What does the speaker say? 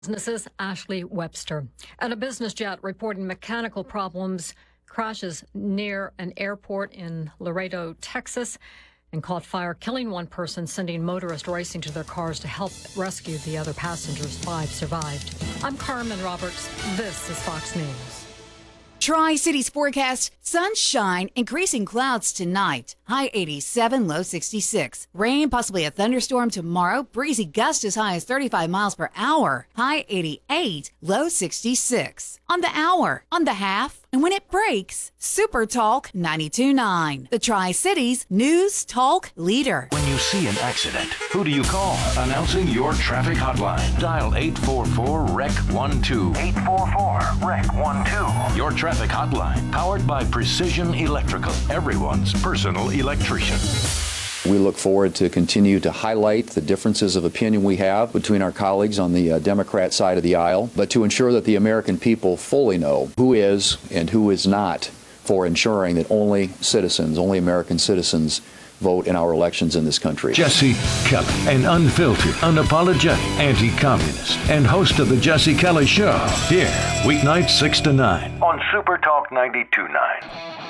Businesses, Ashley Webster. And a business jet reporting mechanical problems crashes near an airport in Laredo, Texas, and caught fire, killing one person, sending motorists racing to their cars to help rescue the other passengers. 5 survived. I'm Carmen Roberts. This is Fox News. Tri-Cities forecast, sunshine, increasing clouds tonight. High 87, low 66. Rain, possibly a thunderstorm tomorrow. Breezy gust as high as 35 miles per hour. High 88, low 66. On the hour, on the half, and when it breaks, Super Talk 92.9. The Tri-Cities News Talk leader. When you see an accident, who do you call? Announcing your traffic hotline. Dial 844-REC-12. 844-REC-12. Your traffic hotline, powered by Precision Electrical, everyone's personal electrician. We look forward to continue to highlight the differences of opinion we have between our colleagues on the Democrat side of the aisle, but to ensure that the American people fully know who is and who is not for ensuring that only American citizens vote in our elections in this country. Jesse Kelly, an unfiltered, unapologetic anti-communist and host of the Jesse Kelly Show. Here, weeknights 6 to 9 on Super Talk 92.9.